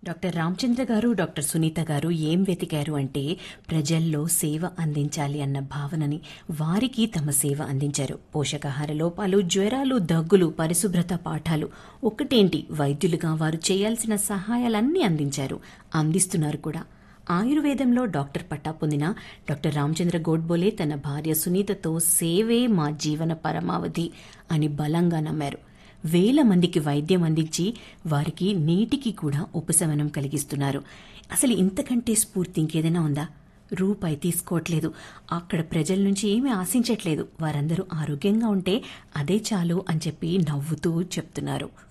Doctor Ramachandra గారు, doctor Sunitha గారు ఏం వెతికారు అంటే ప్రజల్లో సేవ అందించాలి అన్న భావనని వారికి తమ సేవ అందించారు. పోషకాహార లోపాలు, జ్వరాలు, దగ్గులు, పరిశుభ్రత పాఠాలు ఒక్కటేంటి వైద్యులుగా వారు చేయాల్సిన సహాయాలన్నీ అందించారు, అందిస్తున్నారు కూడా. ఆయుర్వేదంలో డాక్టర్ పట్టా పొందిన డాక్టర్ రామచంద్ర గోడ్బోలే తన భార్య సునీతతో సేవే మా జీవన పరమావధి అని బలంగా నమ్మారు. వేల మందికి వైద్యం అందించి వారికి నీటికి కూడా ఉపశమనం కలిగిస్తున్నారు. అసలు ఇంతకంటే స్ఫూర్తి ఇంకేదైనా ఉందా? రూపాయి తీసుకోవట్లేదు, అక్కడ ప్రజల నుంచి ఏమీ ఆశించట్లేదు, వారందరూ ఆరోగ్యంగా ఉంటే అదే చాలు అని చెప్పి నవ్వుతూ చెప్తున్నారు.